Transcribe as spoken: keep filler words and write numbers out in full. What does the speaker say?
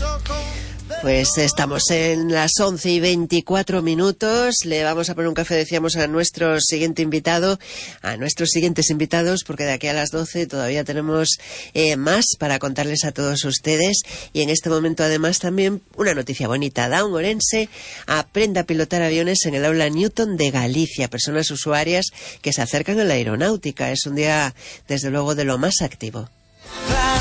Pues estamos en las once y veinticuatro minutos. Le vamos a poner un café, decíamos, a nuestro siguiente invitado, a nuestros siguientes invitados, porque de aquí a las doce todavía tenemos eh, más para contarles a todos ustedes. Y en este momento, además, también una noticia bonita. Daun Orense aprende a pilotar aviones en el aula Newton de Galicia. Personas usuarias que se acercan a la aeronáutica. Es un día, desde luego, de lo más activo.